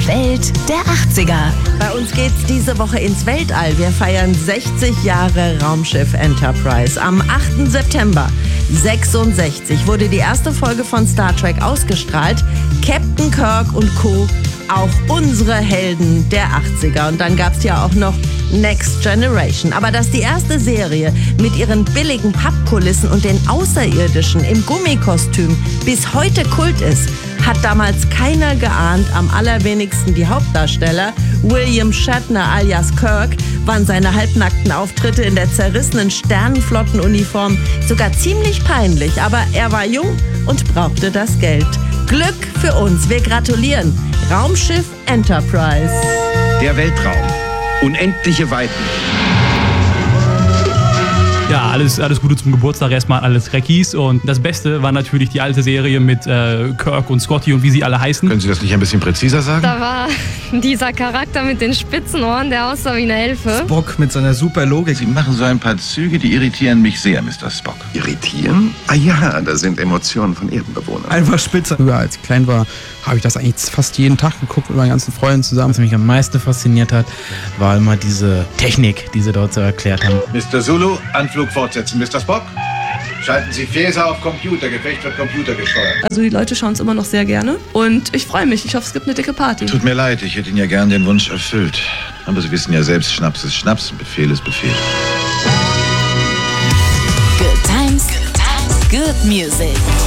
Welt der 80er. Bei uns geht's diese Woche ins Weltall. Wir feiern 60 Jahre Raumschiff Enterprise. Am 8. September 66 wurde die erste Folge von Star Trek ausgestrahlt. Captain Kirk und Co., auch unsere Helden der 80er. Und dann gab's ja auch noch Next Generation. Aber dass die erste Serie mit ihren billigen Pappkulissen und den Außerirdischen im Gummikostüm bis heute Kult ist, hat damals keiner geahnt, am allerwenigsten die Hauptdarsteller. William Shatner alias Kirk waren seine halbnackten Auftritte in der zerrissenen Sternenflottenuniform sogar ziemlich peinlich. Aber er war jung und brauchte das Geld. Glück für uns, wir gratulieren. Raumschiff Enterprise. Der Weltraum. Unendliche Weiten. Ja, alles Gute zum Geburtstag, erstmal alles Reckies. Und das Beste war natürlich die alte Serie mit Kirk und Scotty und wie sie alle heißen. Können Sie das nicht ein bisschen präziser sagen? Da war dieser Charakter mit den spitzen Ohren, der aussah wie eine Elfe. Spock mit seiner super Logik. Sie machen so ein paar Züge, die irritieren mich sehr, Mr. Spock. Irritieren? Ah ja, da sind Emotionen von Erdenbewohnern. Einfach spitze. Früher als ich klein war, habe ich das eigentlich fast jeden Tag geguckt mit meinen ganzen Freunden zusammen. Was mich am meisten fasziniert hat, war immer diese Technik, die sie dort so erklärt haben. Mr. Zulu, Anflug fortsetzen. Mr. Spock, schalten Sie Phaser auf Computer. Gefecht wird computergesteuert. Also die Leute schauen es immer noch sehr gerne und ich freue mich. Ich hoffe, es gibt eine dicke Party. Tut mir leid, ich hätte Ihnen ja gern den Wunsch erfüllt. Aber Sie wissen ja selbst, Schnaps ist Schnaps und Befehl ist Befehl. Good times, good music.